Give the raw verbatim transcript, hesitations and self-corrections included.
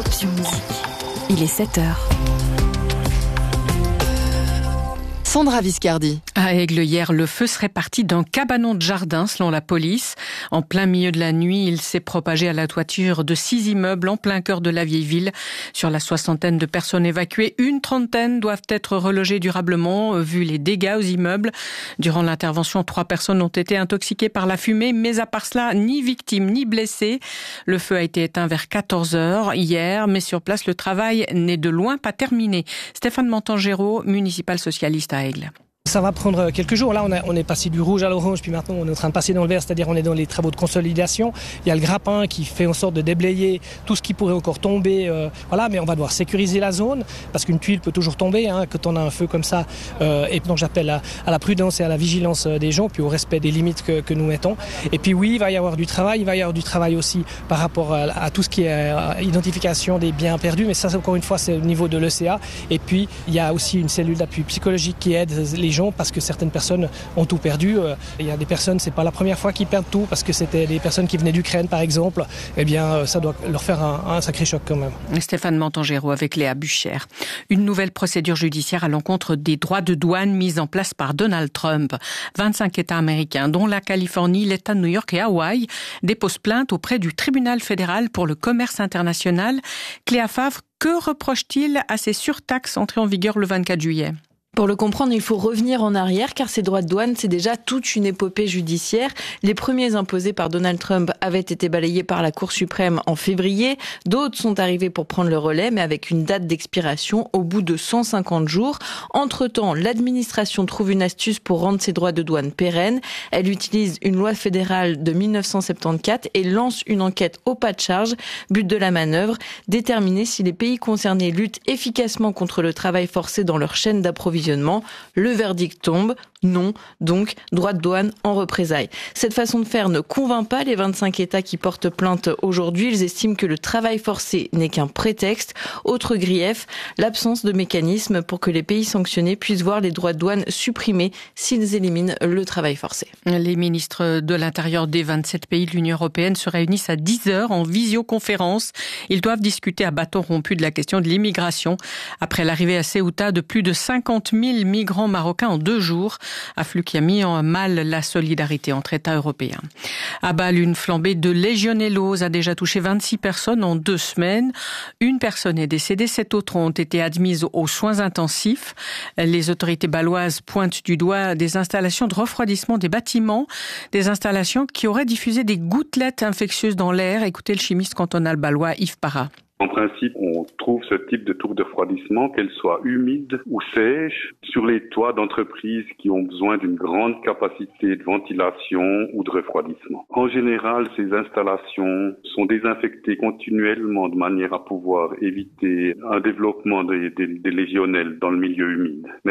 Option Musique. Il est sept heures. Sandra Viscardi. À Aigle, hier, le feu serait parti d'un cabanon de jardin, selon la police. En plein milieu de la nuit, il s'est propagé à la toiture de six immeubles en plein cœur de la vieille ville. Sur la soixantaine de personnes évacuées, une trentaine doivent être relogées durablement, vu les dégâts aux immeubles. Durant l'intervention, trois personnes ont été intoxiquées par la fumée, mais à part cela, ni victimes ni blessés. Le feu a été éteint vers quatorze heures hier, mais sur place, le travail n'est de loin pas terminé. Stéphane Montangero, municipal socialiste à Aigle. Ça va prendre quelques jours. Là, on, a, on est passé du rouge à l'orange, puis maintenant on est en train de passer dans le vert, c'est-à-dire on est dans les travaux de consolidation. Il y a le grappin qui fait en sorte de déblayer tout ce qui pourrait encore tomber. Euh, voilà, mais on va devoir sécuriser la zone, parce qu'une tuile peut toujours tomber hein, quand on a un feu comme ça. Euh, et donc j'appelle à, à la prudence et à la vigilance des gens, puis au respect des limites que, que nous mettons. Et puis oui, il va y avoir du travail. Il va y avoir du travail aussi par rapport à, à tout ce qui est euh, identification des biens perdus. Mais ça, encore une fois, c'est au niveau de l'E C A. Et puis, il y a aussi une cellule d'appui psychologique qui aide les gens parce que certaines personnes ont tout perdu. Il y a des personnes, c'est pas la première fois qu'ils perdent tout parce que c'était des personnes qui venaient d'Ukraine par exemple. Eh bien, ça doit leur faire un, un sacré choc quand même. Stéphane Montangero avec Léa Bucher. Une nouvelle procédure judiciaire à l'encontre des droits de douane mis en place par Donald Trump. vingt-cinq États américains, dont la Californie, l'État de New York et Hawaï, déposent plainte auprès du tribunal fédéral pour le commerce international. Cléa Favre, que reproche-t-il à ces surtaxes entrées en vigueur le vingt-quatre juillet ? Pour le comprendre, il faut revenir en arrière car ces droits de douane, c'est déjà toute une épopée judiciaire. Les premiers imposés par Donald Trump avaient été balayés par la Cour suprême en février. D'autres sont arrivés pour prendre le relais, mais avec une date d'expiration au bout de cent cinquante jours. Entre-temps, l'administration trouve une astuce pour rendre ces droits de douane pérennes. Elle utilise une loi fédérale de dix-neuf cent soixante-quatorze et lance une enquête au pas de charge. But de la manœuvre, déterminer si les pays concernés luttent efficacement contre le travail forcé dans leur chaîne d'approvisionnement. Le verdict tombe, non, donc droit de douane en représailles. Cette façon de faire ne convainc pas les vingt-cinq États qui portent plainte aujourd'hui. Ils estiment que le travail forcé n'est qu'un prétexte. Autre grief, l'absence de mécanisme pour que les pays sanctionnés puissent voir les droits de douane supprimés s'ils éliminent le travail forcé. Les ministres de l'Intérieur des vingt-sept pays de l'Union européenne se réunissent à dix heures en visioconférence. Ils doivent discuter à bâton rompu de la question de l'immigration. Après l'arrivée à Ceuta de plus de cinquante mille migrants marocains en deux jours, afflux qui a mis en mal la solidarité entre États européens. À Bâle, une flambée de légionellose a déjà touché vingt-six personnes en deux semaines. Une personne est décédée, sept autres ont été admises aux soins intensifs. Les autorités bâloises pointent du doigt des installations de refroidissement des bâtiments, des installations qui auraient diffusé des gouttelettes infectieuses dans l'air. Écoutez le chimiste cantonal bâlois Yves Parra. En principe, on trouve ce type de tour de refroidissement, qu'elle soit humide ou sèche, sur les toits d'entreprises qui ont besoin d'une grande capacité de ventilation ou de refroidissement. En général, ces installations sont désinfectées continuellement de manière à pouvoir éviter un développement des, des, des légionnelles dans le milieu humide. Mais